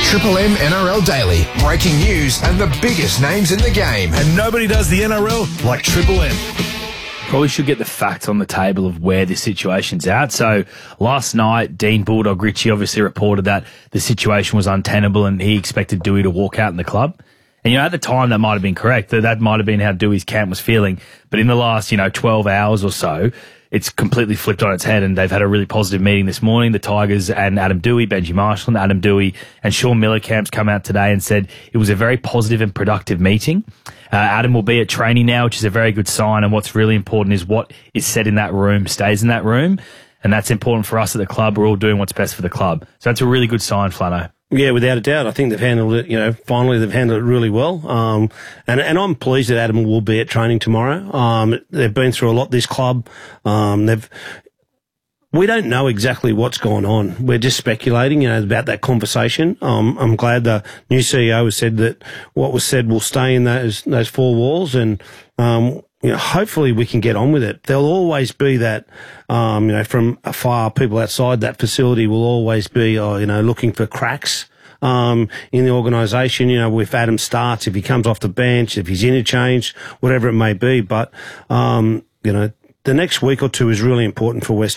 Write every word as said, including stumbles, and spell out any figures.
Triple M N R L Daily. Breaking news and the biggest names in the game. And nobody does the N R L like Triple M. Probably should get the facts on the table of where this situation's at. So last night, Dean Bulldog Ritchie obviously reported that the situation was untenable and he expected Dewey to walk out in the club. And, you know, at the time that might have been correct. That, that might have been how Dewey's camp was feeling. But in the last, you know, twelve hours or so, it's completely flipped on its head, and they've had a really positive meeting this morning. The Tigers and Adam Dewey, Benji Marshall and Adam Dewey and Sean Millercamp's come out today and said it was a very positive and productive meeting. Uh, Adam will be at training now, which is a very good sign, and what's really important is what is said in that room stays in that room, and that's important for us at the club. We're all doing what's best for the club. So that's a really good sign, Flano. Yeah, without a doubt. I think they've handled it, you know, finally they've handled it really well. Um, and, and I'm pleased that Adam will be at training tomorrow. Um, they've been through a lot, this club. Um, they've, we don't know exactly what's gone on. We're just speculating, you know, about that conversation. Um, I'm glad the new C E O has said that what was said will stay in those, those four walls, and, um, you know, hopefully we can get on with it. There'll always be that, um, you know, from afar, people outside that facility will always be, oh, you know, looking for cracks, um, in the organisation. You know, if Adam starts, if he comes off the bench, if he's interchanged, whatever it may be. But, um, you know, the next week or two is really important for West